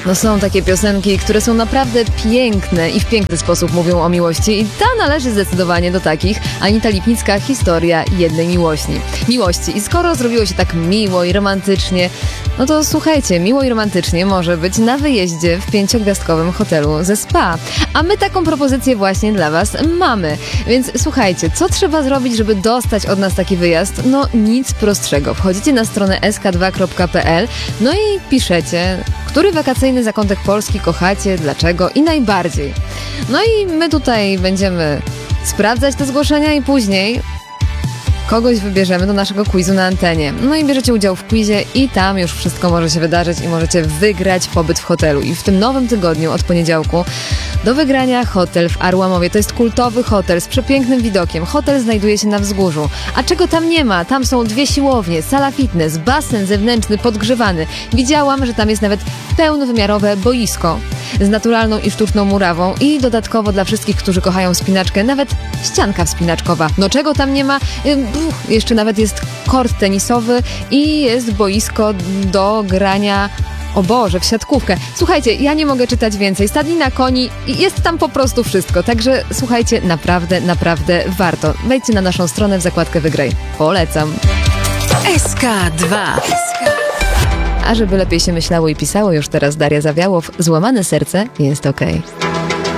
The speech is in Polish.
No są takie piosenki, które są naprawdę piękne i w piękny sposób mówią o miłości i ta należy zdecydowanie do takich. Anita Lipnicka, historia jednej miłości. I skoro zrobiło się tak miło i romantycznie, no to słuchajcie, miło i romantycznie może być na wyjeździe w 5-gwiazdkowym hotelu ze spa. A my taką propozycję właśnie dla Was mamy. Więc słuchajcie, co trzeba zrobić, żeby dostać od nas taki wyjazd? No nic prostszego. Wchodzicie na stronę sk2.pl, no i piszecie, który wakacyjny zakątek Polski kochacie, dlaczego i najbardziej. No i my tutaj będziemy sprawdzać te zgłoszenia i później kogoś wybierzemy do naszego quizu na antenie. No i bierzecie udział w quizie i tam już wszystko może się wydarzyć i możecie wygrać pobyt w hotelu. I w tym nowym tygodniu od poniedziałku do wygrania hotel w Arłamowie. To jest kultowy hotel z przepięknym widokiem. Hotel znajduje się na wzgórzu. A czego tam nie ma? Tam są 2 siłownie, sala fitness, basen zewnętrzny podgrzewany. Widziałam, że tam jest nawet pełnowymiarowe boisko z naturalną i sztuczną murawą i dodatkowo dla wszystkich, którzy kochają wspinaczkę, nawet ścianka wspinaczkowa. No czego tam nie ma? Jeszcze nawet jest kort tenisowy i jest boisko do grania, o Boże, w siatkówkę. Słuchajcie, ja nie mogę czytać więcej. Stadnina koni i jest tam po prostu wszystko. Także słuchajcie, naprawdę warto. Wejdźcie na naszą stronę w zakładkę Wygraj. Polecam. SK2. A żeby lepiej się myślało i pisało, już teraz Daria Zawiałow. Złamane serce jest okej.